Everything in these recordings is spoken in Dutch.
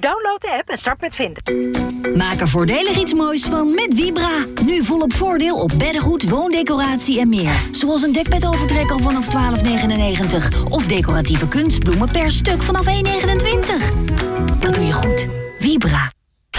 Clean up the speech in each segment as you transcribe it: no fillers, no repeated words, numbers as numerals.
Download de app en start met vinden. Maak er voordelig iets moois van met Vibra. Nu volop voordeel op beddengoed, woondecoratie en meer. Zoals een dekbedovertrek al vanaf €12,99. Of decoratieve kunstbloemen per stuk vanaf €1,29. Dat doe je goed. Vibra.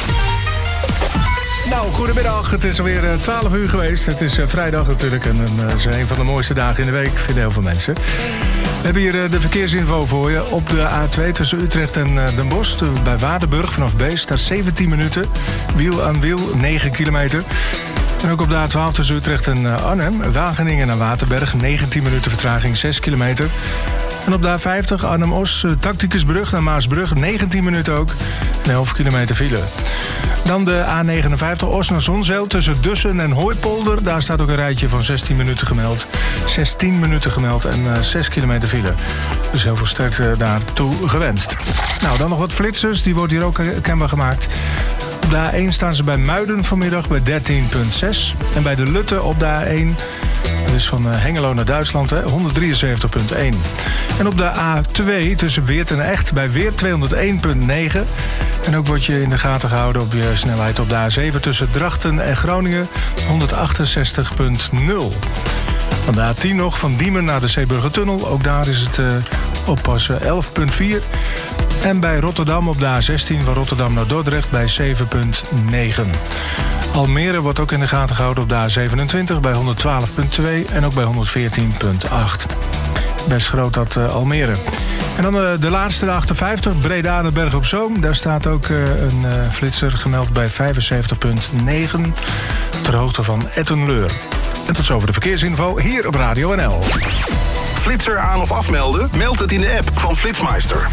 Nou, goedemiddag. Het is alweer 12 uur geweest. Het is vrijdag natuurlijk en het is een van de mooiste dagen in de week, vinden heel veel mensen. We hebben hier de verkeersinfo voor je. Op de A2 tussen Utrecht en Den Bosch, bij Waardenburg vanaf Beest, staat 17 minuten. Wiel aan wiel, 9 kilometer. En ook op de A12 tussen Utrecht en Arnhem, Wageningen naar Waterberg, 19 minuten vertraging, 6 kilometer. En op de A50 Arnhem-Os, Tacticusbrug naar Maasbrug, 19 minuten ook. En 11 kilometer file. Dan de A59 Os naar Zonzeel tussen Dussen en Hooipolder. Daar staat ook een rijtje van 16 minuten gemeld. 16 minuten gemeld en 6 kilometer file. Dus heel veel sterkte daartoe gewenst. Nou, dan nog wat flitsers. Die wordt hier ook kenbaar gemaakt. Op de A1 staan ze bij Muiden vanmiddag bij 13,6. En bij de Lutte op de A1... Dus van Hengelo naar Duitsland, 173,1. En op de A2 tussen Weert en Echt bij Weert 201,9. En ook wordt je in de gaten gehouden op je snelheid op de A7 tussen Drachten en Groningen 168,0. Van de A10 nog van Diemen naar de Zeeburgertunnel. Ook daar is het oppassen 11,4. En bij Rotterdam op de A16 van Rotterdam naar Dordrecht bij 7,9. Almere wordt ook in de gaten gehouden op de A27 bij 112,2 en ook bij 114,8. Best groot dat Almere. En dan de laatste, de 58, Breda naar Bergen op Zoom. Daar staat ook een flitser gemeld bij 75,9 ter hoogte van Ettenleur. En tot zover de verkeersinfo hier op Radio NL. Flitser aan of afmelden? Meld het in de app van Flitsmeister.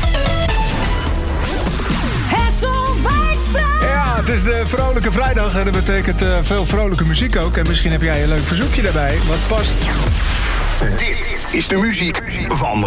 Ja, het is de vrolijke vrijdag en dat betekent veel vrolijke muziek ook. En misschien heb jij een leuk verzoekje daarbij, wat past. Dit is de muziek van